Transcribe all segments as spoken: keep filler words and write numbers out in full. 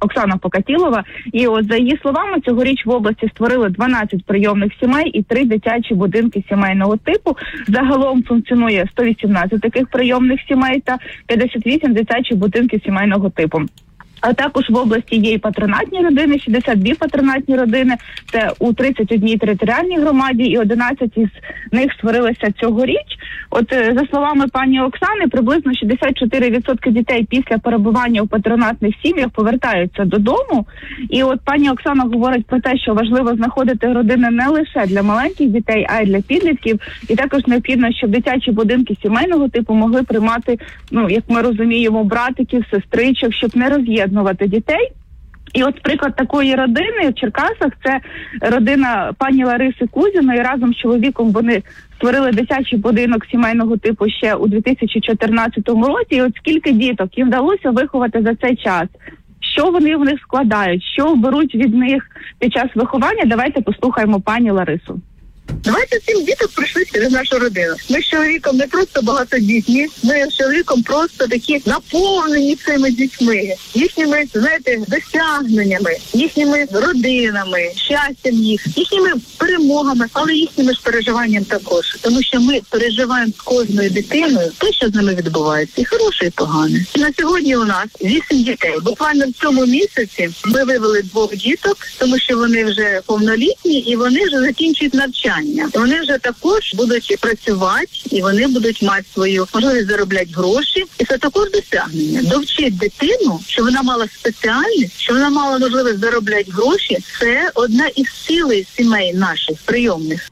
Оксана Покатілова. І от за її словами, цьогоріч в області створили дванадцять прийомних сімей і три дитячі будинки сімейного типу. Загалом функціонує сто вісімнадцять таких прийомних сімей та п'ятдесят вісім дитячих будинків сімейного типу. А також в області є і патронатні родини, шістдесят дві патронатні родини, це у тридцять одній територіальній громаді, і одинадцять із них створилися цьогоріч. От, за словами пані Оксани, приблизно шістдесят чотири відсотки дітей після перебування у патронатних сім'ях повертаються додому. І от пані Оксана говорить про те, що важливо знаходити родини не лише для маленьких дітей, а й для підлітків. І також необхідно, щоб дитячі будинки сімейного типу могли приймати, ну, як ми розуміємо, братиків, сестричок, щоб не роз'єднувати дітей. І от приклад такої родини в Черкасах – це родина пані Лариси Кузіної. Разом з чоловіком вони створили дитячий будинок сімейного типу ще у дві тисячі чотирнадцятому році. І от скільки діток їм вдалося виховати за цей час, що вони в них складають, що беруть від них під час виховання, давайте послухаємо пані Ларису. Давайте цим діток прийшли через нашу родину. Ми з чоловіком не просто багатодітні, ми з чоловіком просто такі наповнені цими дітьми, їхніми, знаєте, досягненнями, їхніми родинами, щастям їх, їхніми перемогами, але їхніми ж переживанням також. Тому що ми переживаємо з кожною дитиною те, що з ними відбувається, і хороше, і погане. На сьогодні у нас вісім дітей. Буквально в цьому місяці ми вивели двох діток, тому що вони вже повнолітні і вони вже закінчують навчання. Вони вже також будуть працювати, і вони будуть мати свою можливість заробляти гроші. І це також досягнення. Довчити дитину, що вона мала спеціальність, що вона мала можливість заробляти гроші, це одна із силей сімей наших прийомних.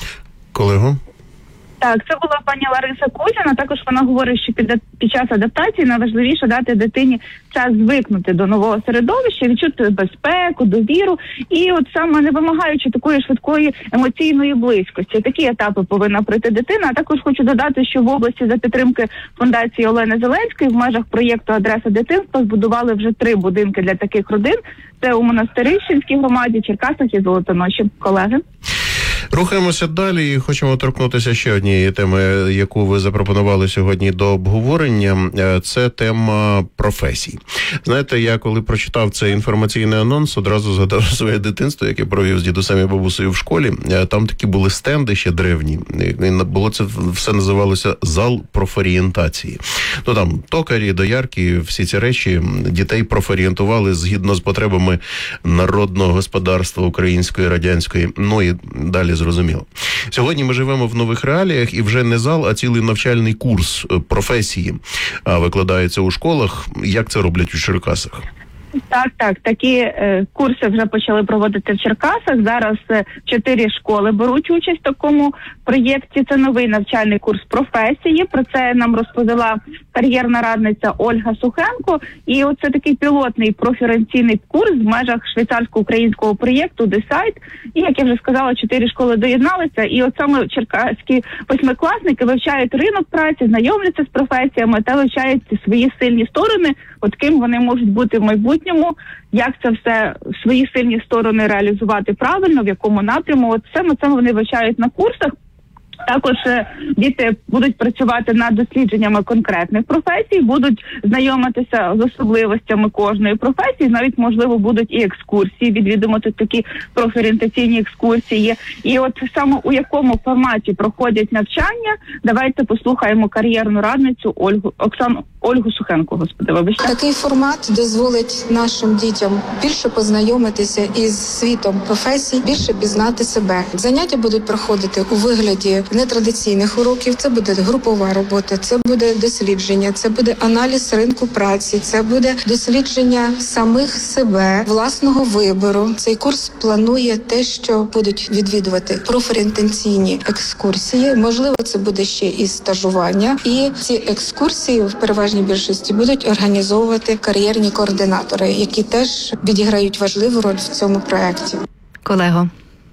Колего? Так, це була пані Лариса Кузіна. Також вона говорить, що під, під час адаптації найважливіше дати дитині час звикнути до нового середовища, відчути безпеку, довіру. І от саме не вимагаючи такої швидкої емоційної близькості. Такі етапи повинна пройти дитина. А також хочу додати, що в області за підтримки фундації Олени Зеленської в межах проєкту «Адреса дитинства» збудували вже три будинки для таких родин. Це у Монастирищенській громаді, Черкасах і Золотоноші. Колеги? Рухаємося далі і хочемо торкнутися ще однієї теми, яку ви запропонували сьогодні до обговорення. Це тема професій. Знаєте, я коли прочитав цей інформаційний анонс, одразу згадав своє дитинство, яке провів з дідусем і бабусею в школі. Там такі були стенди ще древні. Було це все називалося зал профорієнтації. Ну там токарі, доярки, всі ці речі дітей профорієнтували згідно з потребами народного господарства української, радянської. Ну і далі зрозуміло. Сьогодні ми живемо в нових реаліях і вже не зал, а цілий навчальний курс професії викладається у школах. Як це роблять у Черкасах? Так, так, такі е, курси вже почали проводити в Черкасах. Зараз е, чотири школи беруть участь в такому проєкті. Це новий навчальний курс професії. Про це нам розповіла кар'єрна радниця Ольга Сухенко. І оце такий пілотний профорієнтаційний курс в межах швейцарсько-українського проєкту «Десайт». І, як я вже сказала, чотири школи доєдналися. І от саме черкаські восьмикласники вивчають ринок праці, знайомляться з професіями та вивчають свої сильні сторони, от ким вони можуть бути в майбутньому, як це все, свої сильні сторони реалізувати правильно, в якому напряму. От саме це вони вивчають на курсах. Також діти будуть працювати над дослідженнями конкретних професій, будуть знайомитися з особливостями кожної професії, навіть, можливо, будуть і екскурсії, відвідуємо тут такі профорієнтаційні екскурсії. І от саме у якому форматі проходять навчання, давайте послухаємо кар'єрну радницю Ольгу, Оксану, Ольгу Сухенко, господи, вибачте. Такий формат дозволить нашим дітям більше познайомитися із світом професій, більше пізнати себе. Заняття будуть проходити у вигляді нетрадиційних уроків, це буде групова робота, це буде дослідження, це буде аналіз ринку праці, це буде дослідження самих себе, власного вибору. Цей курс планує те, що будуть відвідувати профорієнтаційні екскурсії. Можливо, це буде ще і стажування. І ці екскурсії в переважній більшості будуть організовувати кар'єрні координатори, які теж відіграють важливу роль в цьому проєкті. Колего.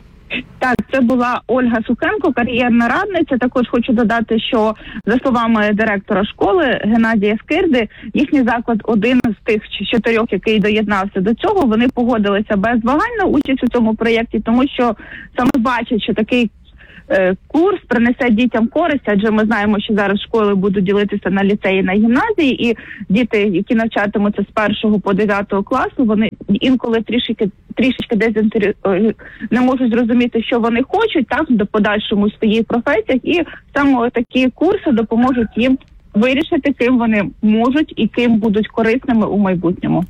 Так, це була Ольга Сухенко, кар'єрна радниця. Також хочу додати, що за словами директора школи Геннадія Скирди, їхній заклад один з тих чотирьох, який доєднався до цього, вони погодилися без вагань на участь у цьому проєкті, тому що саме бачать, що такий е, курс принесе дітям користь, адже ми знаємо, що зараз школи будуть ділитися на ліцеї, на гімназії, і діти, які навчатимуться з першого по дев'ятого класу, вони інколи трішки трішечки дезінтері... не можуть зрозуміти, що вони хочуть, так, до подальшому в своїх професіях, і саме такі курси допоможуть їм вирішити, ким вони можуть і ким будуть корисними у майбутньому.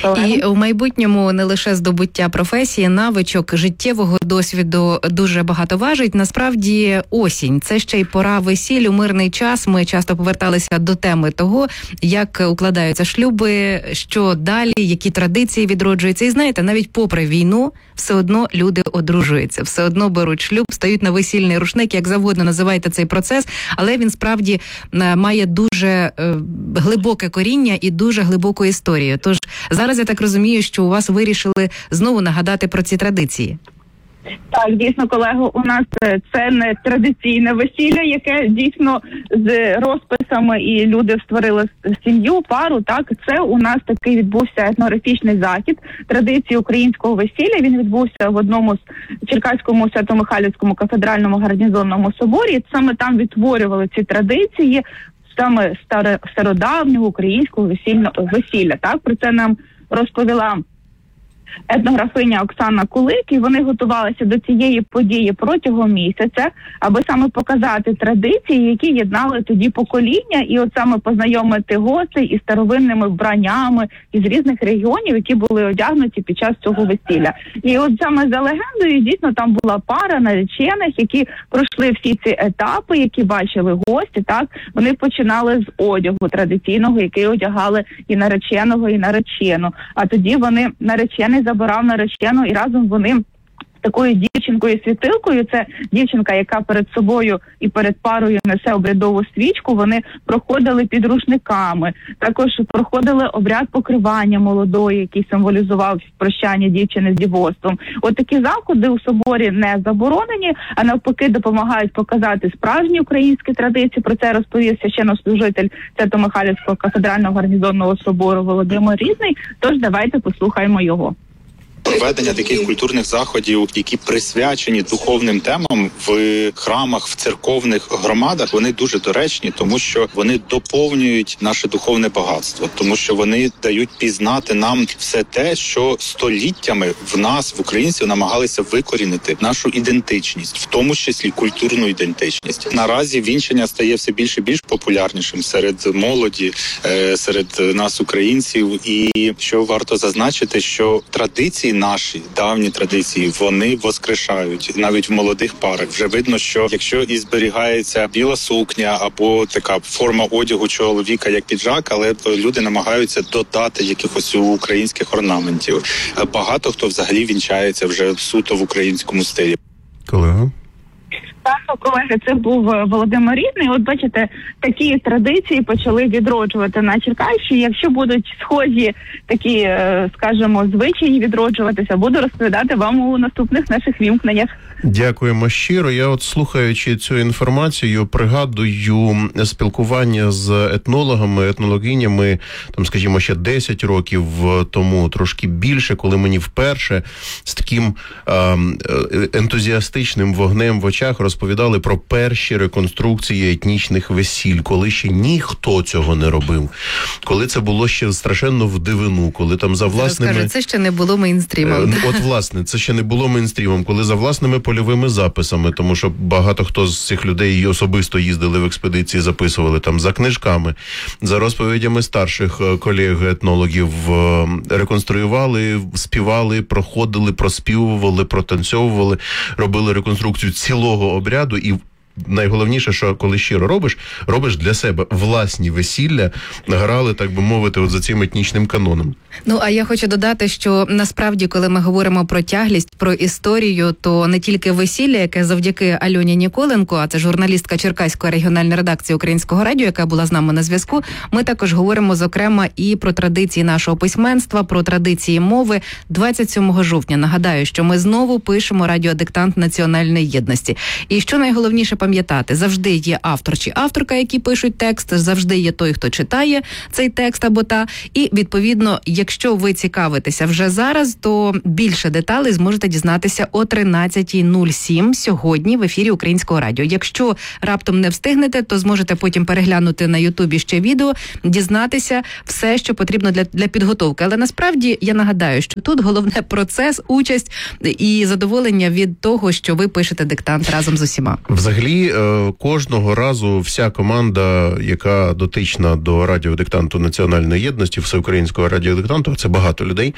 І у майбутньому не лише здобуття професії, навичок, життєвого досвіду дуже багато важить. Насправді осінь – це ще й пора весіль, у мирний час. Ми часто поверталися до теми того, як укладаються шлюби, що далі, які традиції відроджуються. І знаєте, навіть попри війну, все одно люди одружуються, все одно беруть шлюб, стають на весільний рушник, як завгодно називайте цей процес, але він справді має дуже е, глибоке коріння і дуже глибоку історію. Тож зараз я так розумію, що у вас вирішили знову нагадати про ці традиції. Так, дійсно, колего, у нас це не традиційне весілля, яке дійсно з розписами і люди створили сім'ю, пару. Так, це у нас такий відбувся етнографічний захід традиції українського весілля. Він відбувся в одному з Черкаському Свято-Михайлівському кафедральному гарнізонному соборі. Саме там відтворювали ці традиції, саме старе, стародавнього українського весільного весілля. Так, про це нам розповіла етнографиня Оксана Кулик, і вони готувалися до цієї події протягом місяця, аби саме показати традиції, які єднали тоді покоління, і от саме познайомити гостей із старовинними вбраннями із різних регіонів, які були одягнуті під час цього весілля. І от саме за легендою, дійсно, там була пара наречених, які пройшли всі ці етапи, які бачили гості, так, вони починали з одягу традиційного, який одягали і нареченого, і наречену. А тоді вони, наречений забирав наречену, і разом вони такою дівчинкою-світилкою, це дівчинка, яка перед собою і перед парою несе обрядову свічку, вони проходили під рушниками. Також проходили обряд покривання молодої, який символізував прощання дівчини з дівоцтвом. От такі заходи у соборі не заборонені, а навпаки допомагають показати справжні українські традиції. Про це розповів священнослужитель Свято-Михайлівського кафедрального гарнізонного собору Володимир Різний. Тож давайте послухаємо його. Проведення таких культурних заходів, які присвячені духовним темам в храмах, в церковних громадах, вони дуже доречні, тому що вони доповнюють наше духовне багатство, тому що вони дають пізнати нам все те, що століттями в нас, в українців, намагалися викорінити нашу ідентичність, в тому числі культурну ідентичність. Наразі вінчання стає все більше і більш популярнішим серед молоді, серед нас, українців. І що варто зазначити, що традиції наші, давні традиції, вони воскрешають навіть в молодих парах. Вже видно, що якщо і зберігається біла сукня або така форма одягу чоловіка, як піджак, але люди намагаються додати якихось українських орнаментів. Багато хто взагалі вінчається вже суто в українському стилі. Колега? Так, колеги, це був Володимир Різний. От бачите, такі традиції почали відроджувати на Черкащині. Якщо будуть схожі такі, скажімо, звичаї відроджуватися, буду розповідати вам у наступних наших вімкненнях. Дякуємо щиро. Я от, слухаючи цю інформацію, пригадую спілкування з етнологами, етнологинями, там, скажімо, ще десять років тому, трошки більше, коли мені вперше з таким е- ентузіастичним вогнем в очах розповідали про перші реконструкції етнічних весіль, коли ще ніхто цього не робив, коли це було ще страшенно в дивину, коли там за власними... Розкажу, це ще не було мейнстрімом. От, власне, це ще не було мейнстрімом, коли за власними польовими записами, тому що багато хто з цих людей особисто їздили в експедиції, записували там за книжками, за розповідями старших колег-етнологів, реконструювали, співали, проходили, проспівували, протанцьовували, робили реконструкцію цілого обряду. І найголовніше, що коли щиро робиш, робиш для себе власні весілля, грали, так би мовити, от за цим етнічним каноном. Ну, а я хочу додати, що насправді, коли ми говоримо про тяглість, про історію, то не тільки весілля, яке завдяки Альоні Ніколенко, а це журналістка Черкаської регіональної редакції Українського радіо, яка була з нами на зв'язку, ми також говоримо, зокрема, і про традиції нашого письменства, про традиції мови. двадцять сьомого жовтня, нагадаю, що ми знову пишемо радіодиктант національної єдності. І що найголовніше пам'ятати, пам'ятати, завжди є автор чи авторка, які пишуть текст, завжди є той, хто читає цей текст або та. І, відповідно, якщо ви цікавитеся вже зараз, то більше деталей зможете дізнатися о тринадцята нуль сім сьогодні в ефірі Українського радіо. Якщо раптом не встигнете, то зможете потім переглянути на Ютубі ще відео, дізнатися все, що потрібно для, для підготовки. Але насправді я нагадаю, що тут головне процес, участь і задоволення від того, що ви пишете диктант разом з усіма. Взагалі, кожного разу вся команда, яка дотична до радіодиктанту Національної єдності, всеукраїнського радіодиктанту, це багато людей,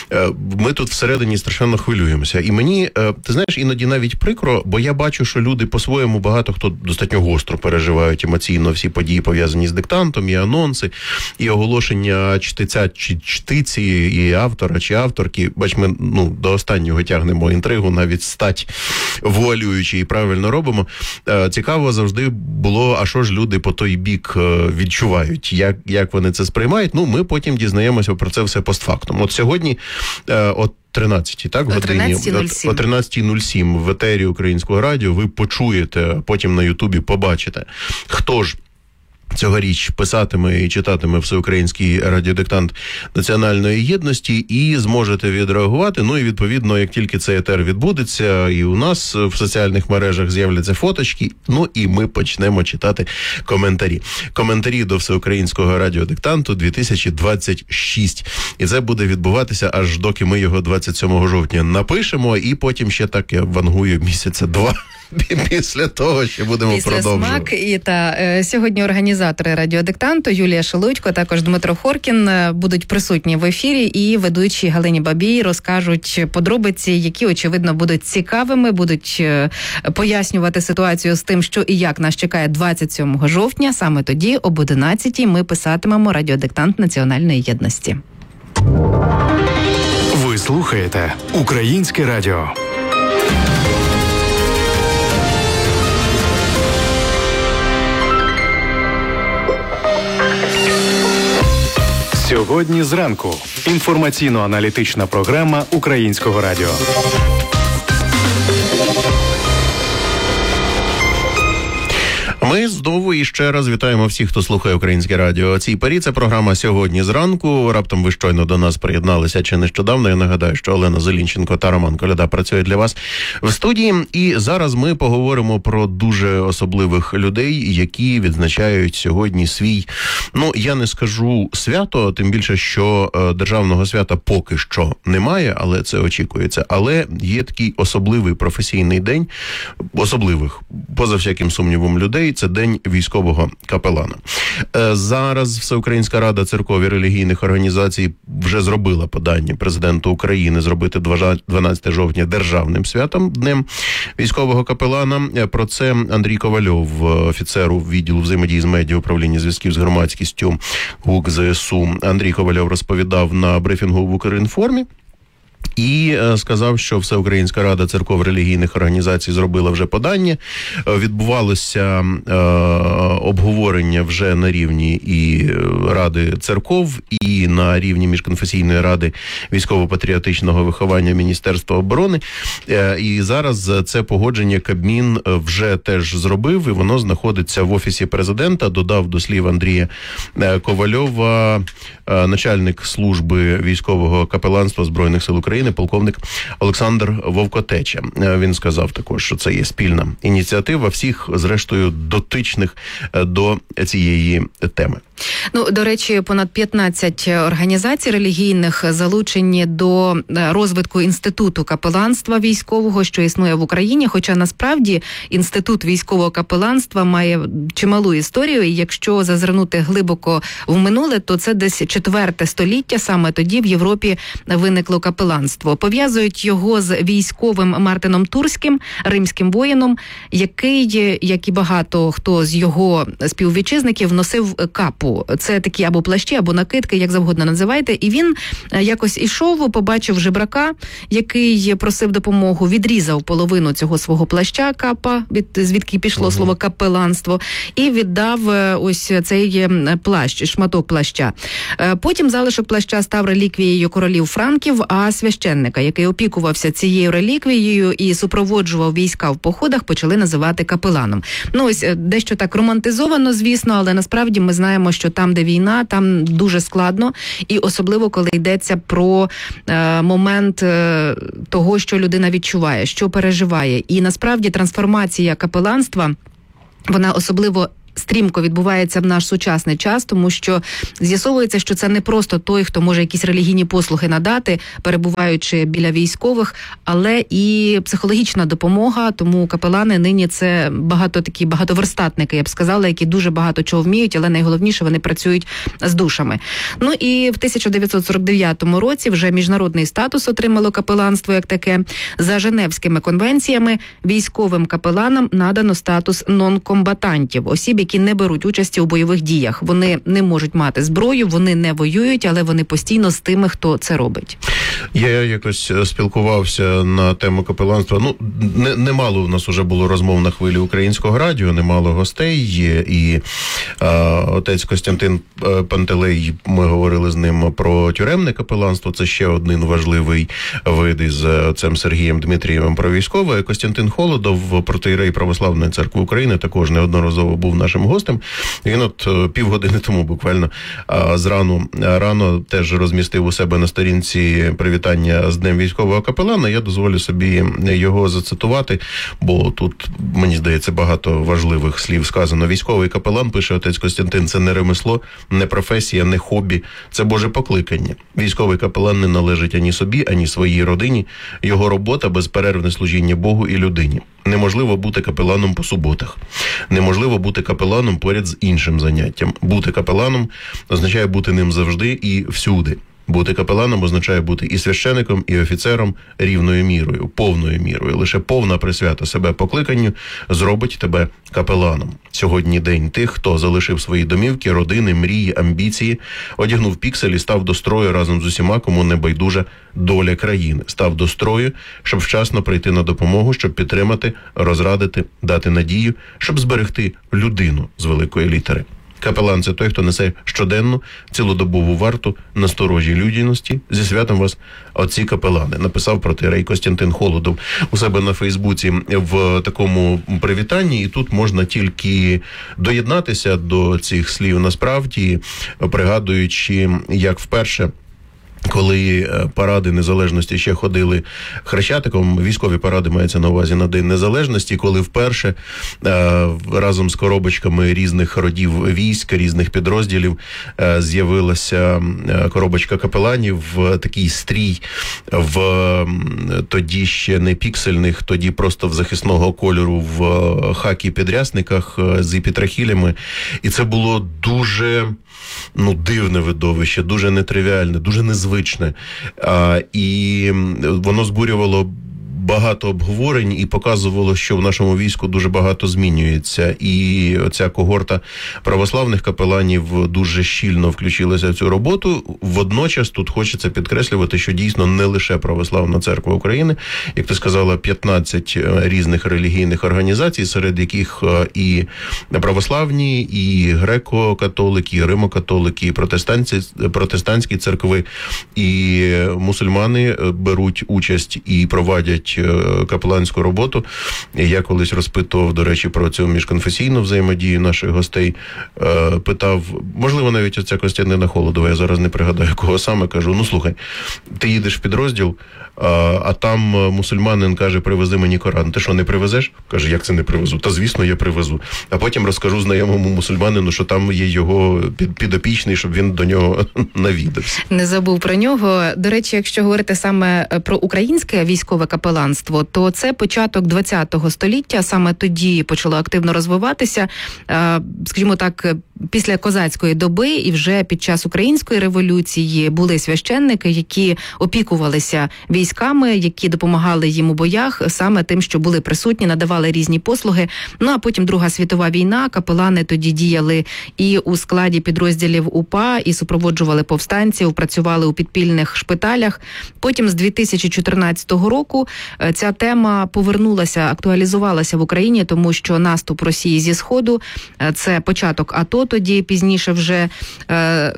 ми тут всередині страшенно хвилюємося. І мені, ти знаєш, іноді навіть прикро, бо я бачу, що люди по-своєму багато хто достатньо гостро переживають емоційно всі події, пов'язані з диктантом, і анонси, і оголошення чтиця чи чтиці, і автора чи авторки. Бач, ми ну, до останнього тягнемо інтригу, навіть стать вуалюючи і правильно робимо. Цікаво завжди було, а що ж люди по той бік відчувають, як, як вони це сприймають. Ну, ми потім дізнаємося про це все постфактум. От сьогодні, от тринадцятій, так, годині, о тринадцята нуль сім в етері Українського радіо ви почуєте, потім на Ютубі побачите, хто ж цьогоріч писатиме і читатиме всеукраїнський радіодиктант Національної єдності, і зможете відреагувати. Ну і відповідно, як тільки цей етер відбудеться, і у нас в соціальних мережах з'являться фоточки, ну і ми почнемо читати коментарі. Коментарі до всеукраїнського радіодиктанту дві тисячі двадцять шість. І це буде відбуватися аж доки ми його двадцять сьомого жовтня напишемо, і потім ще так я вангую місяця два. Після того ще будемо Після продовжувати. смак. І та е, сьогодні організатори радіодиктанту Юлія Шелудько, також Дмитро Хоркін е, будуть присутні в ефірі, і ведучі Галині Бабій розкажуть подробиці, які, очевидно, будуть цікавими, будуть е, пояснювати ситуацію з тим, що і як нас чекає двадцять сьомого жовтня. Саме тоді, об одинадцятій, ми писатимемо радіодиктант Національної єдності. Ви слухаєте Українське радіо. Сьогодні зранку. Інформаційно-аналітична програма Українського радіо. Ми знову і ще раз вітаємо всіх, хто слухає Українське радіо. О цій порі це програма «Сьогодні зранку». Раптом ви щойно до нас приєдналися чи нещодавно. Я нагадаю, що Олена Зелінченко та Роман Коляда працюють для вас в студії. І зараз ми поговоримо про дуже особливих людей, які відзначають сьогодні свій, ну, я не скажу свято, тим більше, що е, державного свята поки що немає, але це очікується. Але є такий особливий професійний день, особливих, поза всяким сумнівом, людей. Це День військового капелана. Зараз Всеукраїнська рада церков і релігійних організацій вже зробила подання президенту України зробити дванадцятого жовтня державним святом, Днем військового капелана. Про це Андрій Ковальов, офіцеру відділу взаємодії з медіа управління зв'язків з громадськістю ГУК ЗСУ. Андрій Ковальов розповідав на брифінгу в Укрінформі. І сказав, що Всеукраїнська рада церков релігійних організацій зробила вже подання. Відбувалося е, обговорення вже на рівні і Ради церков, і на рівні Міжконфесійної ради військово-патріотичного виховання Міністерства оборони. Е, і зараз це погодження Кабмін вже теж зробив, і воно знаходиться в Офісі президента, додав до слів Андрія Ковальова е, начальник служби військового капеланства Збройних сил України, полковник Олександр Вовкотеча. Він сказав також, що це є спільна ініціатива всіх, зрештою, дотичних до цієї теми. Ну, до речі, понад п'ятнадцять організацій релігійних залучені до розвитку інституту капеланства військового, що існує в Україні, хоча насправді інститут військового капеланства має чималу історію, і якщо зазирнути глибоко в минуле, то це десь четверте століття, саме тоді в Європі виникло капеланство. Пов'язують його з військовим Мартином Турським, римським воїном, який, як і багато хто з його співвітчизників, носив капу. Це такі або плащі, або накидки, як завгодно називайте. І він якось ішов, побачив жебрака, який просив допомогу, відрізав половину цього свого плаща, капа, від, звідки пішло uh-huh. слово капеланство, і віддав ось цей плащ, шматок плаща. Потім залишок плаща став реліквією королів франків, а святі священника, який опікувався цією реліквією і супроводжував війська в походах, почали називати капеланом. Ну ось дещо так романтизовано, звісно, але насправді ми знаємо, що там, де війна, там дуже складно, і особливо, коли йдеться про е, момент е, того, що людина відчуває, що переживає. І насправді трансформація капеланства, вона особливо стрімко відбувається в наш сучасний час, тому що з'ясовується, що це не просто той, хто може якісь релігійні послуги надати, перебуваючи біля військових, але і психологічна допомога, тому капелани нині це багато такі багатоверстатники, я б сказала, які дуже багато чого вміють, але найголовніше, вони працюють з душами. Ну і в тисяча дев'ятсот сорок дев'ятому році вже міжнародний статус отримало капеланство як таке. За Женевськими конвенціями військовим капеланам надано статус нон-комбатантів, осіб, які не беруть участі у бойових діях. Вони не можуть мати зброю, вони не воюють, але вони постійно з тими, хто це робить. Я якось спілкувався на тему капеланства. Ну, не, немало в нас вже було розмов на хвилі українського радіо, немало гостей є. І а, отець Костянтин Пантелей, ми говорили з ним про тюремне капеланство. Це ще один важливий вид із отцем Сергієм Дмитрієвим про військове. Костянтин Холодов, протоієрей Православної церкви України, також неодноразово був нашим гостем. Він от півгодини тому буквально а, зрану рано теж розмістив у себе на сторінці привітання з Днем військового капелана. Я дозволю собі його зацитувати, бо тут, мені здається, багато важливих слів сказано. Військовий капелан, пише отець Костянтин, це не ремесло, не професія, не хобі, це Боже покликання. Військовий капелан не належить ані собі, ані своїй родині. Його робота – безперервне служіння Богу і людині. Неможливо бути капеланом по суботах. Неможливо бути капеланом поряд з іншим заняттям. Бути капеланом означає бути ним завжди і всюди. Бути капеланом означає бути і священиком, і офіцером рівною мірою, повною мірою. Лише повна присвята себе покликанню зробить тебе капеланом. Сьогодні день тих, хто залишив свої домівки, родини, мрії, амбіції, одягнув піксель і став до строю разом з усіма, кому не байдужа доля країни. Став до строю, щоб вчасно прийти на допомогу, щоб підтримати, розрадити, дати надію, щоб зберегти людину з великої літери. Капелан – це той, хто несе щоденну, цілодобову варту насторожі людяності. Зі святом вас, отці капелани, написав протоієрей Костянтин Холодов у себе на Фейсбуці в такому привітанні. І тут можна тільки доєднатися до цих слів, насправді, пригадуючи, як вперше, коли паради незалежності ще ходили хрещатиком, військові паради мається на увазі на День Незалежності, коли вперше е, разом з коробочками різних родів військ, різних підрозділів е, з'явилася коробочка капеланів в такий стрій в тоді ще не піксельних, тоді просто в захисного кольору в хакі-підрясниках з епітрахілями. І це було дуже... ну, дивне видовище, дуже нетривіальне, дуже незвичне. А, і воно збурювало багато обговорень і показувало, що в нашому війську дуже багато змінюється. І оця когорта православних капеланів дуже щільно включилася в цю роботу. Водночас тут хочеться підкреслювати, що дійсно не лише Православна церква України, як ти сказала, п'ятнадцять різних релігійних організацій, серед яких і православні, і греко-католики, і римо-католики, і протестантські, протестантські церкви, і мусульмани беруть участь і проводять капеланську роботу. Я колись розпитував, до речі, про цю міжконфесійну взаємодію наших гостей. Питав, можливо, навіть оця Костянтина Холодова, я зараз не пригадаю, кого саме, кажу, ну, слухай, ти їдеш в підрозділ, а там мусульманин каже, привези мені Коран. Ти що, не привезеш? Каже, як це не привезу? Та, звісно, я привезу. А потім розкажу знайомому мусульманину, що там є його підопічний, щоб він до нього навідався. Не забув про нього. До речі, якщо говорити саме про українське військове капеланство, то це початок ХХ століття, саме тоді почало активно розвиватися, скажімо так, після козацької доби і вже під час української революції були священники, які опікувалися військами, які допомагали їм у боях, саме тим, що були присутні, надавали різні послуги. Ну, а потім Друга світова війна, капелани тоді діяли і у складі підрозділів УПА, і супроводжували повстанців, працювали у підпільних шпиталях. Потім з дві тисячі чотирнадцятого року ця тема повернулася, актуалізувалася в Україні, тому що наступ Росії зі Сходу – це початок АТО, тоді пізніше вже е,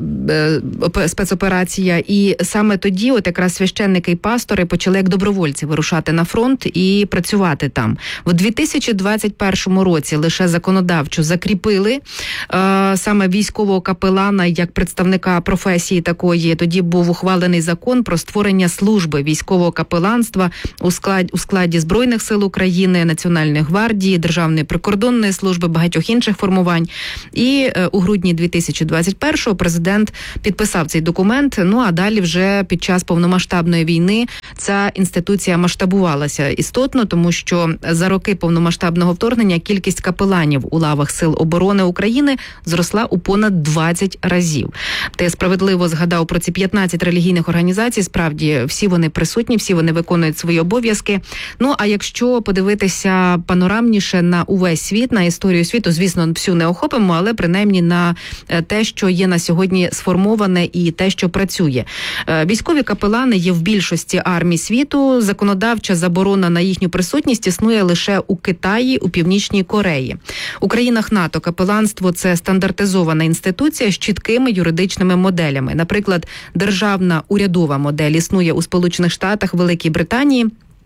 е, спецоперація. І саме тоді от якраз священники і пастори почали як добровольці вирушати на фронт і працювати там. В дві тисячі двадцять першому році лише законодавчо закріпили е, саме військового капелана як представника професії такої. Тоді був ухвалений закон про створення служби військового капеланства у складі, у складі Збройних сил України, Національної гвардії, Державної прикордонної служби, багатьох інших формувань. І е, у грудні дві тисячі двадцять першого президент підписав цей документ. Ну а далі вже під час повномасштабної війни ця інституція масштабувалася істотно, тому що за роки повномасштабного вторгнення кількість капеланів у лавах Сил оборони України зросла у понад двадцять разів. Ти справедливо згадав про ці п'ятнадцять релігійних організацій. Справді, всі вони присутні, всі вони виконують свої обов'язки. Ну, а якщо подивитися панорамніше на увесь світ, на історію світу, звісно, всю не охопимо, але принаймні на те, що є на сьогодні сформоване і те, що працює. Військові капелани є в більшості армій світу. Законодавча заборона на їхню присутність існує лише у Китаї, у Північній Кореї. У країнах НАТО капеланство – це стандартизована інституція з чіткими юридичними моделями. Наприклад, державна урядова модель існує у Сполучених Штатах, Великій Британії.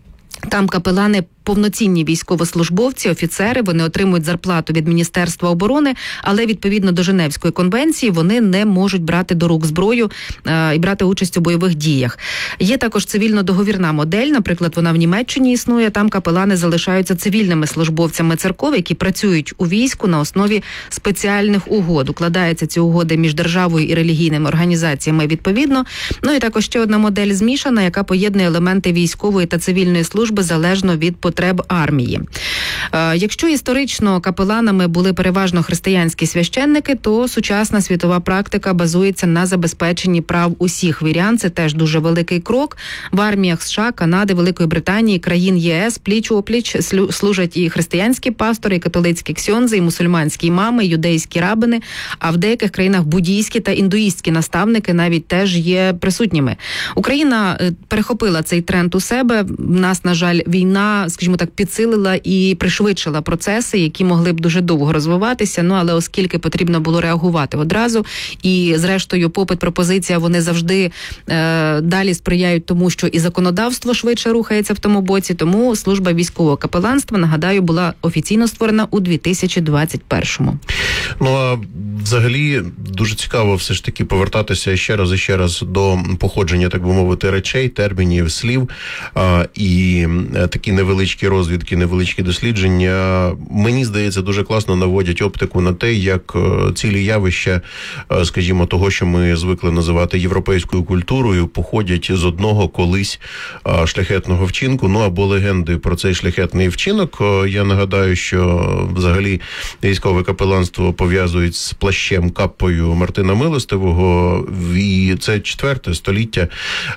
Там капелани повноцінні військовослужбовці, офіцери, вони отримують зарплату від Міністерства оборони, але відповідно до Женевської конвенції вони не можуть брати до рук зброю е, і брати участь у бойових діях. Є також цивільно-договірна модель, наприклад, вона в Німеччині існує, там капелани залишаються цивільними службовцями церков, які працюють у війську на основі спеціальних угод. Укладаються ці угоди між державою і релігійними організаціями відповідно. Ну і також ще одна модель змішана, яка поєднує елементи військової та цивільної служби залежно від потреб армії. Е, якщо історично капеланами були переважно християнські священники, то сучасна світова практика базується на забезпеченні прав усіх вірян. Це теж дуже великий крок. В арміях США, Канади, Великої Британії, країн ЄС пліч-опліч служать і християнські пастори, і католицькі ксьонзи, і мусульманські імами, і юдейські рабини, а в деяких країнах буддійські та індуїстські наставники навіть теж є присутніми. Україна перехопила цей тренд у себе. В нас, на жаль, війна, скажімо так, підсилила і пришвидшила процеси, які могли б дуже довго розвиватися, ну, але оскільки потрібно було реагувати одразу, і, зрештою, попит, пропозиція, вони завжди е, далі сприяють тому, що і законодавство швидше рухається в тому боці, тому служба військового капеланства, нагадаю, була офіційно створена у дві тисячі двадцять першому. Ну, а взагалі, дуже цікаво все ж таки повертатися ще раз і ще раз до походження, так би мовити, речей, термінів, слів, а, і такі невеличкі розвідки, невеличкі дослідження, мені здається, дуже класно наводять оптику на те, як цілі явища, скажімо, того, що ми звикли називати європейською культурою, походять з одного колись шляхетного вчинку, ну або легенди про цей шляхетний вчинок. Я нагадаю, що взагалі військове капеланство пов'язують з плащем, каппою Мартина Милостивого, і це четверте століття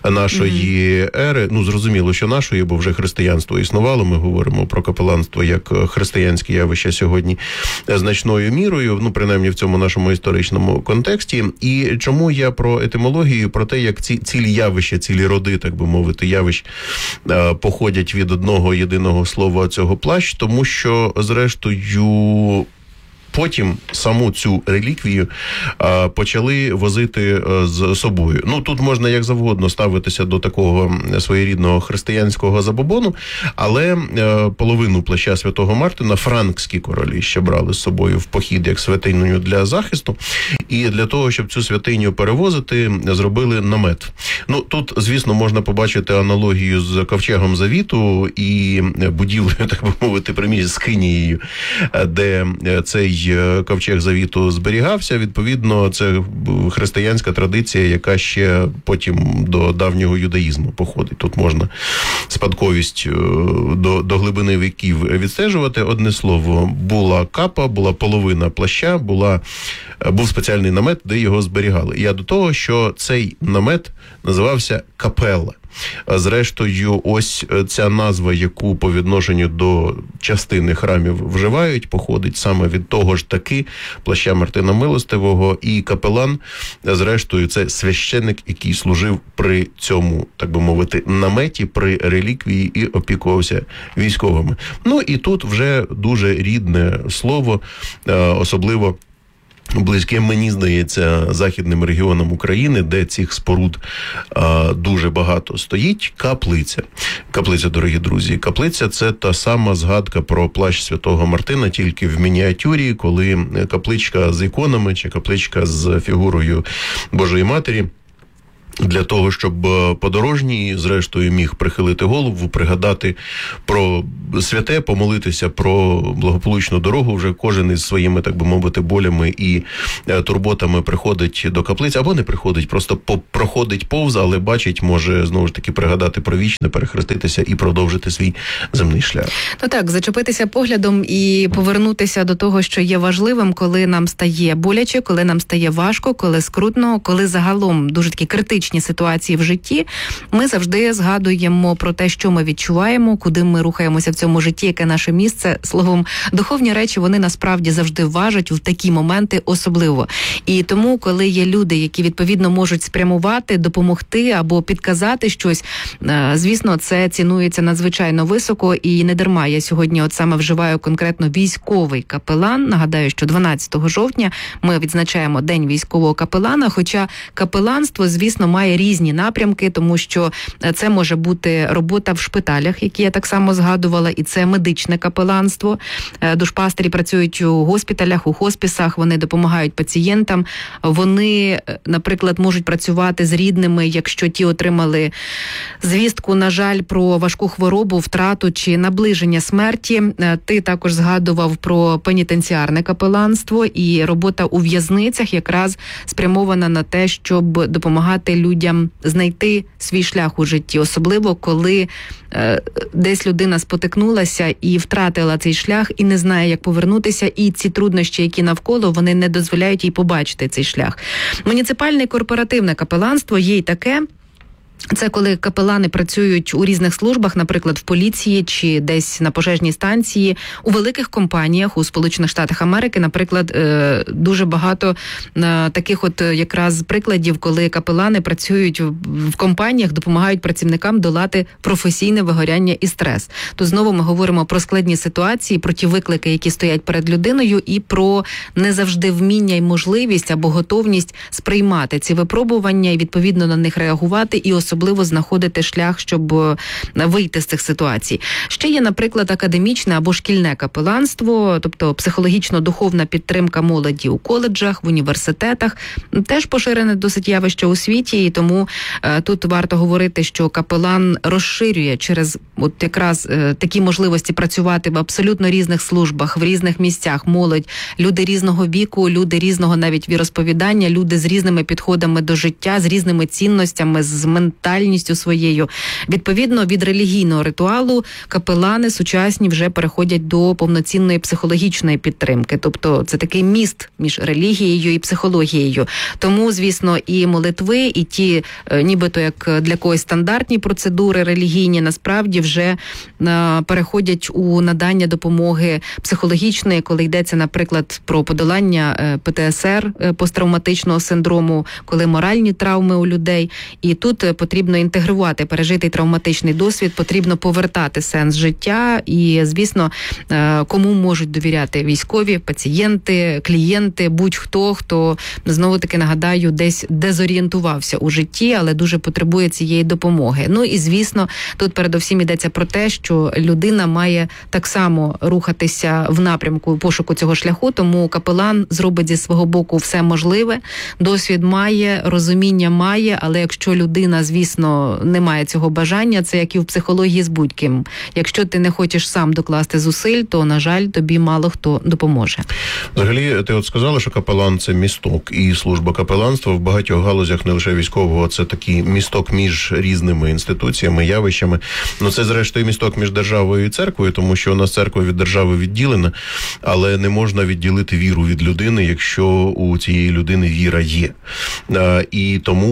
нашої mm-hmm. ери. Ну, зрозуміло, що нашої, бо вже християнство існувало, ми говоримо про капеланство як християнське явище сьогодні значною мірою, ну, принаймні в цьому нашому історичному контексті. І чому я про етимологію, про те, як ці цілі явища, цілі роди, так би мовити, явищ походять від одного єдиного слова цього плащ, тому що, зрештою, потім саму цю реліквію а, почали возити а, з собою. Ну, тут можна як завгодно ставитися до такого своєрідного християнського забобону, але а, половину плаща святого Мартина франкські королі ще брали з собою в похід як святиню для захисту. І для того, щоб цю святиню перевозити, зробили намет. Ну, тут, звісно, можна побачити аналогію з ковчегом завіту і будівлею, так би мовити, приміщення з Скинією, де цей ковчег завіту зберігався. Відповідно, це християнська традиція, яка ще потім до давнього юдаїзму походить. Тут можна спадковість до, до глибини віків відстежувати. Одне слово, була капа, була половина плаща, була, був спеціальний намет, де його зберігали. І я до того, що цей намет називався капелла. Зрештою, ось ця назва, яку по відношенню до частини храмів вживають, походить саме від того ж таки плаща Мартина Милостивого, і капелан, зрештою, це священник, який служив при цьому, так би мовити, наметі, при реліквії і опікувався військовими. Ну і тут вже дуже рідне слово, особливо близьким, мені здається, західним регіонам України, де цих споруд а, дуже багато стоїть, каплиця. Каплиця, дорогі друзі. Каплиця – це та сама згадка про плащ Святого Мартина, тільки в мініатюрі, коли капличка з іконами чи капличка з фігурою Божої Матері, для того, щоб подорожній, зрештою, міг прихилити голову, пригадати про святе, помолитися про благополучну дорогу. Вже кожен із своїми, так би мовити, болями і турботами приходить до каплиці, або не приходить, просто проходить повз, але бачить, може, знову ж таки, пригадати про вічне, перехреститися і продовжити свій земний шлях. Ну так, зачепитися поглядом і повернутися до того, що є важливим, коли нам стає боляче, коли нам стає важко, коли скрутно, коли загалом дуже такі критичні ситуації в житті, ми завжди згадуємо про те, що ми відчуваємо, куди ми рухаємося в цьому житті, яке наше місце. Словом, духовні речі, вони насправді завжди важать в такі моменти особливо. І тому, коли є люди, які відповідно можуть спрямувати, допомогти або підказати щось, звісно, це цінується надзвичайно високо, і не дарма я сьогодні от саме вживаю конкретно військовий капелан. Нагадаю, що дванадцятого жовтня ми відзначаємо День військового капелана, хоча капеланство, звісно, має різні напрямки, тому що це може бути робота в шпиталях, які я так само згадувала, і це медичне капеланство. Душпастері працюють у госпіталях, у хоспісах, вони допомагають пацієнтам. Вони, наприклад, можуть працювати з рідними, якщо ті отримали звістку, на жаль, про важку хворобу, втрату чи наближення смерті. Ти також згадував про пенітенціарне капеланство, і робота у в'язницях якраз спрямована на те, щоб допомагати людям знайти свій шлях у житті, особливо коли е, десь людина спотикнулася і втратила цей шлях, і не знає, як повернутися, і ці труднощі, які навколо, вони не дозволяють їй побачити цей шлях. Муніципальне і корпоративне капеланство є й таке. Це коли капелани працюють у різних службах, наприклад, в поліції чи десь на пожежній станції, у великих компаніях у Сполучених Штатах Америки, наприклад, дуже багато таких от якраз прикладів, коли капелани працюють в компаніях, допомагають працівникам долати професійне вигоряння і стрес. То знову ми говоримо про складні ситуації, про ті виклики, які стоять перед людиною, і про не завжди вміння і можливість або готовність сприймати ці випробування і відповідно на них реагувати, і особливо знаходити шлях, щоб вийти з цих ситуацій. Ще є, наприклад, академічне або шкільне капеланство, тобто психологічно-духовна підтримка молоді у коледжах, в університетах. Теж поширене досить явище у світі, і тому е, тут варто говорити, що капелан розширює через от якраз е, такі можливості працювати в абсолютно різних службах, в різних місцях. Молодь, люди різного віку, люди різного навіть віросповідання, люди з різними підходами до життя, з різними цінностями, з ментальністю своєю. Відповідно, від релігійного ритуалу капелани сучасні вже переходять до повноцінної психологічної підтримки. Тобто це такий міст між релігією і психологією. Тому, звісно, і молитви, і ті, нібито як для когось стандартні процедури релігійні, насправді вже переходять у надання допомоги психологічної, коли йдеться, наприклад, про подолання пе те ес ер, посттравматичного синдрому, коли моральні травми у людей. І тут потрібно інтегрувати пережитий травматичний досвід, потрібно повертати сенс життя і, звісно, кому можуть довіряти військові, пацієнти, клієнти, будь-хто, хто, знову-таки нагадаю, десь дезорієнтувався у житті, але дуже потребує цієї допомоги. Ну і, звісно, тут передовсім йдеться про те, що людина має так само рухатися в напрямку пошуку цього шляху, тому капелан зробить зі свого боку все можливе, досвід має, розуміння має, але якщо людина, звісно, не має цього бажання, це як і в психології з будь-ким. Якщо ти не хочеш сам докласти зусиль, то, на жаль, тобі мало хто допоможе. Взагалі, ти от сказала, що капелан – це місток, і служба капеланства в багатьох галузях, не лише військового, це такий місток між різними інституціями, явищами. Ну, це, зрештою, місток між державою і церквою, тому що у нас церква від держави відділена, але не можна відділити віру від людини, якщо у цієї людини віра є. І тому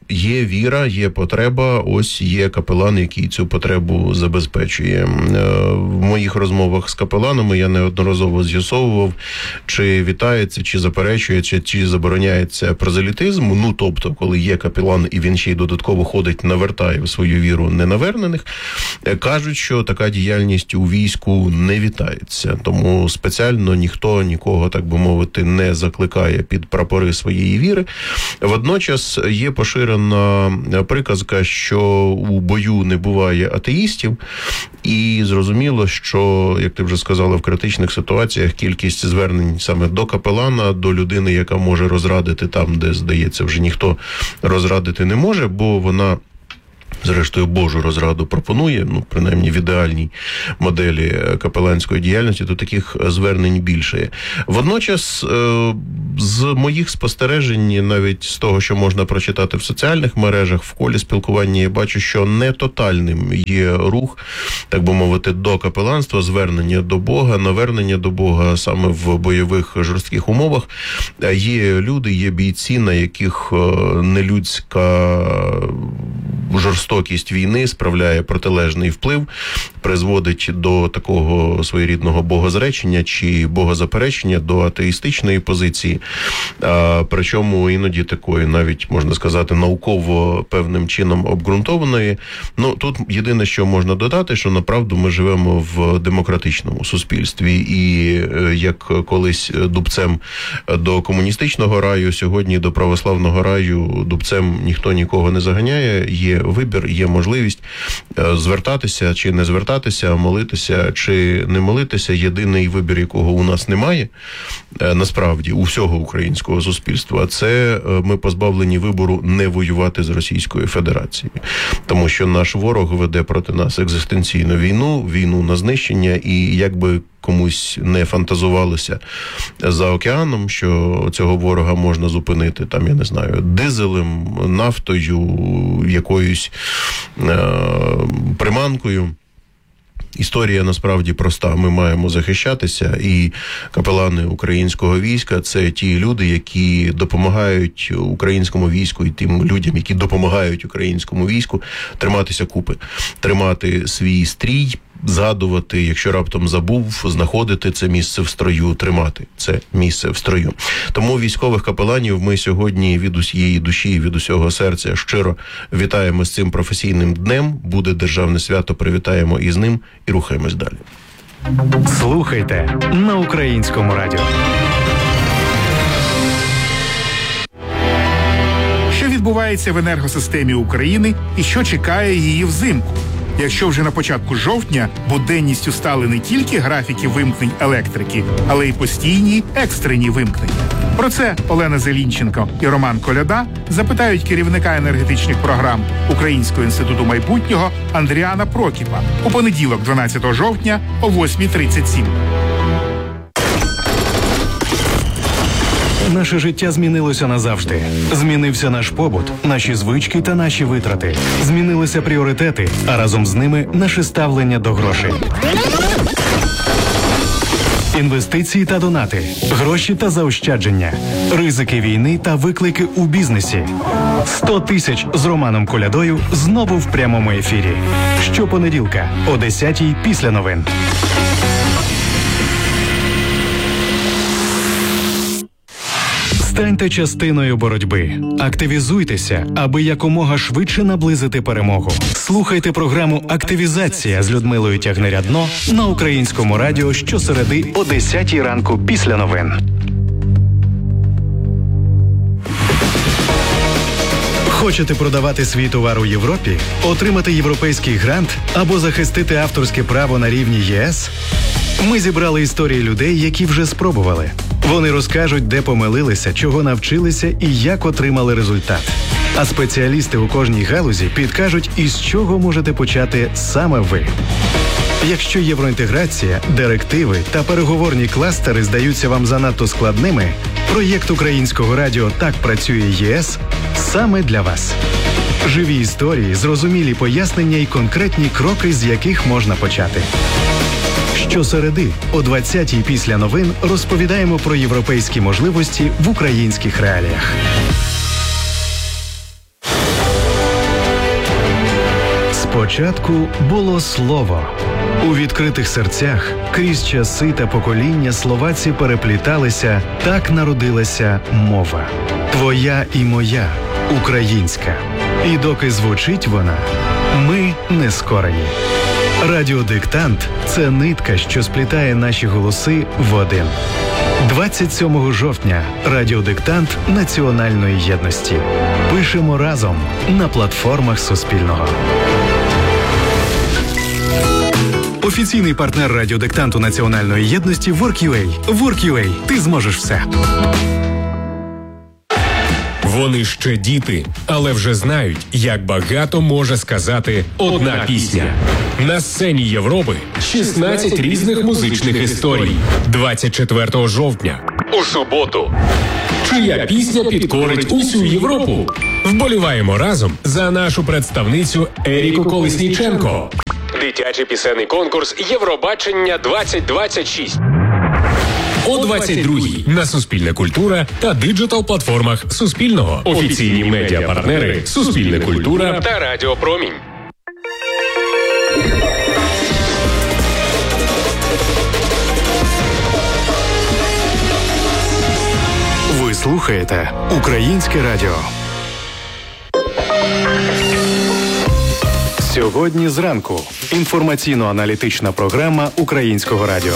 є віра, є потреба, ось є капелан, який цю потребу забезпечує. В моїх розмовах з капеланами я неодноразово з'ясовував, чи вітається, чи заперечується, чи забороняється прозелітизм. Ну, тобто, коли є капелан і він ще й додатково ходить, навертає в свою віру ненавернених, кажуть, що така діяльність у війську не вітається. Тому спеціально ніхто нікого, так би мовити, не закликає під прапори своєї віри. Водночас є поширена приказка, що у бою не буває атеїстів, і зрозуміло, що, як ти вже сказала, в критичних ситуаціях кількість звернень саме до капелана, до людини, яка може розрадити там, де, здається, вже ніхто розрадити не може, бо вона зрештою Божу розраду пропонує, ну, принаймні в ідеальній моделі капеланської діяльності, то таких звернень більше. Водночас, з моїх спостережень, навіть з того, що можна прочитати в соціальних мережах, в колі спілкування, я бачу, що не тотальним є рух, так би мовити, до капеланства, звернення до Бога, навернення до Бога саме в бойових жорстких умовах. Є люди, є бійці, на яких нелюдська жорстокість війни справляє протилежний вплив, призводить до такого своєрідного богозречення чи богозаперечення, до атеїстичної позиції, а, причому іноді такої, навіть, можна сказати, науково певним чином обґрунтованої. Ну, тут єдине, що можна додати, що направду ми живемо в демократичному суспільстві, і як колись дубцем до комуністичного раю, сьогодні до православного раю дубцем ніхто нікого не заганяє, є вибір, є можливість звертатися чи не звертатися, молитися чи не молитися. Єдиний вибір, якого у нас немає, насправді, у всього українського суспільства, це ми позбавлені вибору не воювати з Російською Федерацією. Тому що наш ворог веде проти нас екзистенційну війну, війну на знищення, і якби комусь не фантазувалося за океаном, що цього ворога можна зупинити, там, я не знаю, дизелем, нафтою, якоюсь е- приманкою. Історія насправді проста. Ми маємо захищатися, і капелани українського війська – це ті люди, які допомагають українському війську і тим людям, які допомагають українському війську триматися купи, тримати свій стрій, згадувати, якщо раптом забув, знаходити це місце в строю, тримати це місце в строю. Тому військових капеланів ми сьогодні від усієї душі, від усього серця щиро вітаємо з цим професійним днем. Буде державне свято, привітаємо із ним і рухаємось далі. Слухайте на Українському радіо. Що відбувається в енергосистемі України і що чекає її взимку? Якщо вже на початку жовтня буденністю стали не тільки графіки вимкнень електрики, але й постійні екстрені вимкнення. Про це Олена Зелінченко і Роман Коляда запитають керівника енергетичних програм Українського інституту майбутнього Андріана Прокіпа у понеділок, дванадцятого жовтня о восьмій тридцять сім. Наше життя змінилося назавжди. Змінився наш побут, наші звички та наші витрати. Змінилися пріоритети, а разом з ними наше ставлення до грошей. Інвестиції та донати, гроші та заощадження, ризики війни та виклики у бізнесі. сто тисяч з Романом Колядою знову в прямому ефірі. Щопонеділка о десятій після новин. Станьте частиною боротьби. Активізуйтеся, аби якомога швидше наблизити перемогу. Слухайте програму «Активізація» з Людмилою Тягнерядно на Українському радіо щосереди о десятій ранку після новин. Хочете продавати свій товар у Європі? Отримати європейський грант або захистити авторське право на рівні ЄС? Ми зібрали історії людей, які вже спробували. Вони розкажуть, де помилилися, чого навчилися і як отримали результат. А спеціалісти у кожній галузі підкажуть, із чого можете почати саме ви. Якщо євроінтеграція, директиви та переговорні кластери здаються вам занадто складними, проєкт Українського радіо «Так працює ЄС» саме для вас. Живі історії, зрозумілі пояснення і конкретні кроки, з яких можна почати. Щосереди о двадцятій після новин розповідаємо про європейські можливості в українських реаліях. Спочатку було слово. У відкритих серцях крізь часи та покоління словаці перепліталися, так народилася мова. Твоя і моя, українська. І доки звучить вона, ми не скорені. Радіодиктант – це нитка, що сплітає наші голоси в один. двадцять сьомого жовтня Радіодиктант національної єдності. Пишемо разом на платформах Суспільного. Офіційний партнер радіодиктанту національної єдності WorkUA. WorkUA. Ти зможеш все. Вони ще діти, але вже знають, як багато може сказати одна пісня. На сцені Європи шістнадцять різних музичних історій. двадцять четвертого жовтня. У суботу. Чия пісня підкорить усю Європу? Вболіваємо разом за нашу представницю Еріку Колесніченко. Дитячий пісенний конкурс Євробачення двадцять двадцять шість. О двадцять другій на Суспільне культура та диджитал-платформах Суспільного. Офіційні медіапартнери Суспільне культура та Радіо Промінь. Ви слухаєте Українське радіо. Сьогодні зранку. Інформаційно-аналітична програма Українського радіо.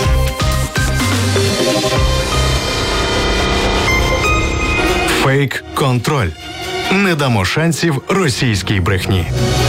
Фейк-контроль. Не дамо шансів російській брехні.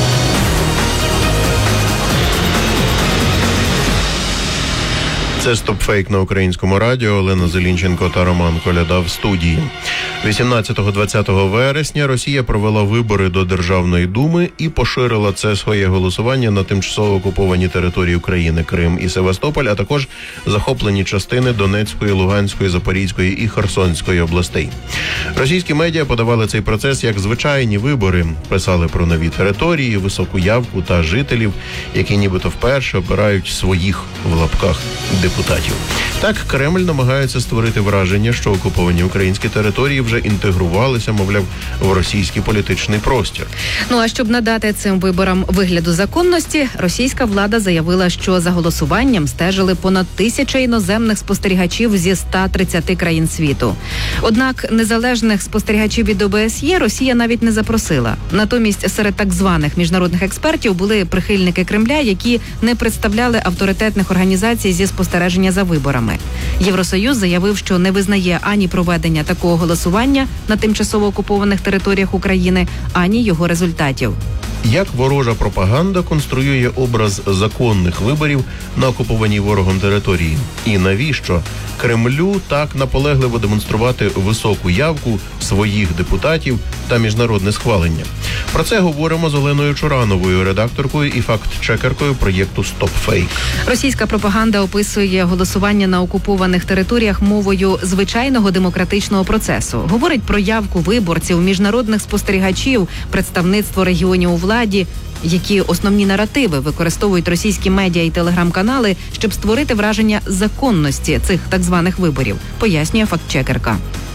Це «Стоп-фейк» на Українському радіо. Олена Зелінченко та Роман Коляда в студії. вісімнадцятого-двадцятого вересня Росія провела вибори до Державної думи і поширила це своє голосування на тимчасово окуповані території України, Крим і Севастополь, а також захоплені частини Донецької, Луганської, Запорізької і Херсонської областей. Російські медіа подавали цей процес як звичайні вибори, писали про нові території, високу явку та жителів, які нібито вперше обирають своїх, в лапках, депутатів. Так, Кремль намагається створити враження, що окуповані українські території вже інтегрувалися, мовляв, в російський політичний простір. Ну а щоб надати цим виборам вигляду законності, російська влада заявила, що за голосуванням стежили понад тисяча іноземних спостерігачів зі ста тридцяти країн світу. Однак незалежних спостерігачів від О Б С Є Росія навіть не запросила. Натомість серед так званих міжнародних експертів були прихильники Кремля, які не представляли авторитетних організацій зі спостереження за виборами. Євросоюз заявив, що не визнає ані проведення такого голосування на тимчасово окупованих територіях України, ані його результатів. Як ворожа пропаганда конструює образ законних виборів на окупованій ворогом території? І навіщо Кремлю так наполегливо демонструвати високу явку своїх депутатів та міжнародне схвалення? Про це говоримо з Оленою Чорановою, редакторкою і факт-чекеркою проєкту «Стоп-фейк». Російська пропаганда описує голосування на окупованих територіях мовою звичайного демократичного процесу. Говорить про явку виборців, міжнародних спостерігачів, представництво регіонів у владі, які основні наративи використовують російські медіа і телеграм-канали, щоб створити враження законності цих так званих виборів, пояснює фактчекерка.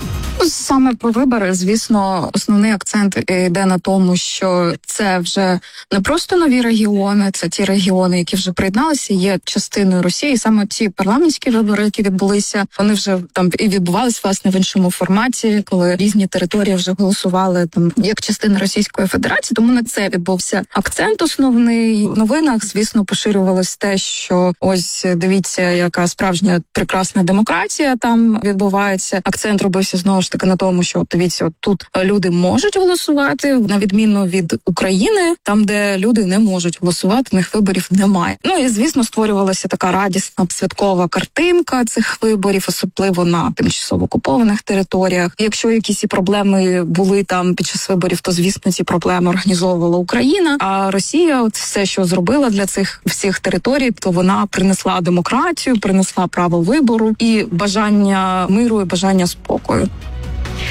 Саме про вибори, звісно, основний акцент йде на тому, що це вже не просто нові регіони, це ті регіони, які вже приєдналися, є частиною Росії. І саме ті парламентські вибори, які відбулися, вони вже там і відбувалися, власне, в іншому форматі, коли різні території вже голосували там як частина Російської Федерації. Тому на це відбувся акцент основний. В новинах, звісно, поширювалось те, що ось дивіться, яка справжня прекрасна демократія там відбувається. Акцент робився знову ж таки на тому, що дивіться, от тут люди можуть голосувати, на відміну від України, там, де люди не можуть голосувати, в них виборів немає. Ну і, звісно, створювалася така радісна святкова картинка цих виборів, особливо на тимчасово окупованих територіях. Якщо якісь і проблеми були там під час виборів, то, звісно, ці проблеми організовувала Україна, а Росія от все, що зробила для цих всіх територій, то вона принесла демократію, принесла право вибору і бажання миру, і бажання спокою.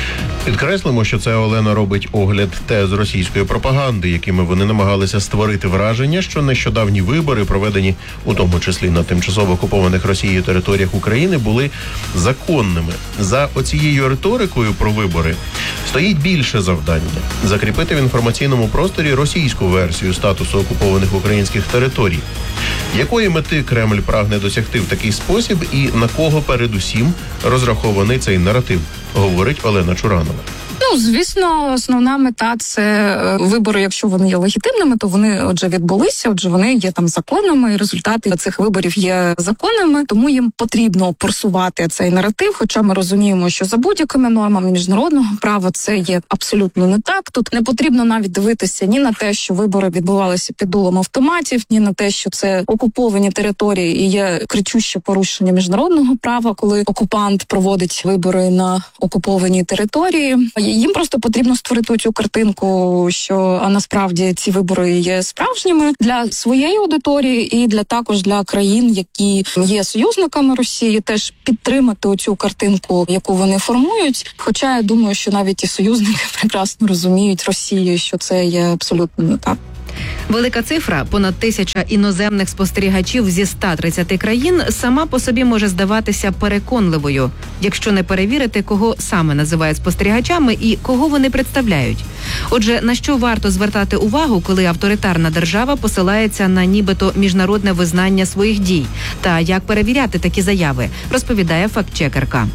Підкреслимо, що це Олена робить огляд тез російської пропаганди, якими вони намагалися створити враження, що нещодавні вибори, проведені у тому числі на тимчасово окупованих Росією територіях України, були законними. За оцією риторикою про вибори стоїть більше завдання – закріпити в інформаційному просторі російську версію статусу окупованих українських територій. Якої мети Кремль прагне досягти в такий спосіб і на кого передусім розрахований цей наратив, говорить Олена Чуранова. Ну, звісно, основна мета – це вибори, якщо вони є легітимними, то вони, отже, відбулися, отже, вони є там законними, і результати цих виборів є законними, тому їм потрібно просувати цей наратив, хоча ми розуміємо, що за будь-якими нормами міжнародного права це є абсолютно не так. Тут не потрібно навіть дивитися ні на те, що вибори відбувалися під дулом автоматів, ні на те, що це окуповані території і є кричуще порушення міжнародного права, коли окупант проводить вибори на окупованій території. Їм просто потрібно створити цю картинку, що а насправді ці вибори є справжніми для своєї аудиторії і для також для країн, які є союзниками Росії, теж підтримати оцю картинку, яку вони формують. Хоча я думаю, що навіть і союзники прекрасно розуміють Росію, що це є абсолютно не так. Велика цифра – понад тисяча іноземних спостерігачів зі ста тридцяти країн – сама по собі може здаватися переконливою, якщо не перевірити, кого саме називають спостерігачами і кого вони представляють. Отже, на що варто звертати увагу, коли авторитарна держава посилається на нібито міжнародне визнання своїх дій? Та як перевіряти такі заяви, розповідає фактчекерка.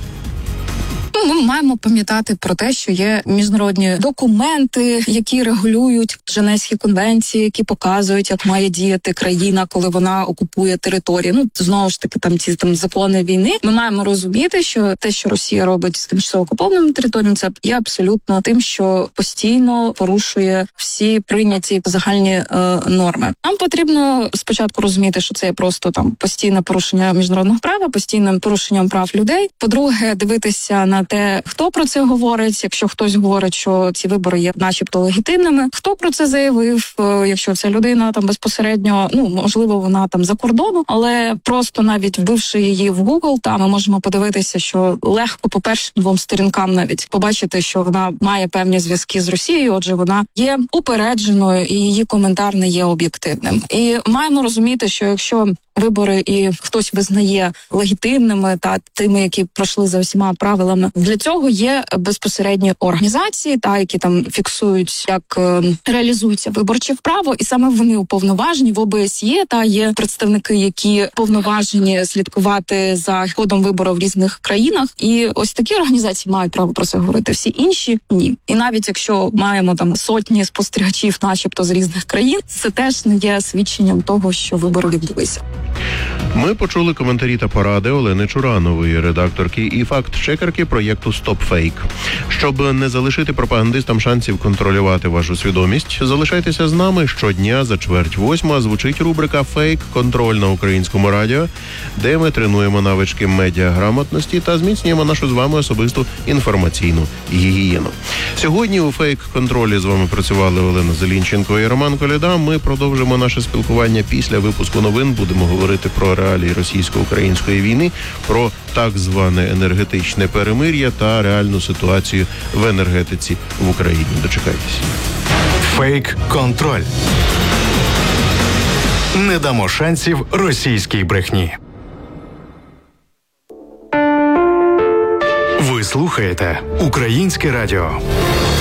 Ми маємо пам'ятати про те, що є міжнародні документи, які регулюють Женевські конвенції, які показують, як має діяти країна, коли вона окупує територію. Ну, знову ж таки, там ці там закони війни. Ми маємо розуміти, що те, що Росія робить з тимчасово окупованими територіями, це є абсолютно тим, що постійно порушує всі прийняті загальні е, норми. Нам потрібно спочатку розуміти, що це є просто там постійне порушення міжнародного права, постійним порушенням прав людей. По-друге, дивитися на те, хто про це говорить, якщо хтось говорить, що ці вибори є начебто легітимними, хто про це заявив, якщо ця людина там безпосередньо, ну, можливо, вона там за кордоном, але просто навіть вбивши її в Google, там ми можемо подивитися, що легко по першим двом сторінкам навіть побачити, що вона має певні зв'язки з Росією, отже, вона є упередженою і її коментар не є об'єктивним. І маємо розуміти, що якщо вибори і хтось визнає легітимними та тими, які пройшли за всіма правилами, для цього є безпосередні організації, та які там фіксують, як е, реалізується виборче право, і саме вони уповноважені в О Б С Є, та є представники, які повноважені слідкувати за ходом виборів в різних країнах. І ось такі організації мають право про це говорити. Всі інші ні. І навіть якщо маємо там сотні спостерігачів, начебто з різних країн, це теж не є свідченням того, що вибори відбулися. Ми почули коментарі та поради Олени Чуранової, редакторки і факт-чекерки проєкту «Стоп-фейк». Щоб не залишити пропагандистам шансів контролювати вашу свідомість, залишайтеся з нами. Щодня за чверть восьма звучить рубрика «Фейк-контроль» на українському радіо, де ми тренуємо навички медіаграмотності та зміцнюємо нашу з вами особисту інформаційну гігієну. Сьогодні у «Фейк-контролі» з вами працювали Олена Зелінченко і Роман Коляда. Ми продовжимо наше спілкування після випуску новин. Будемо говорити про реалії російсько-української війни, про так зване енергетичне перемир'я та реальну ситуацію в енергетиці в Україні. Дочекайтесь. Фейк-контроль. Не дамо шансів російській брехні. Ви слухаєте Українське радіо.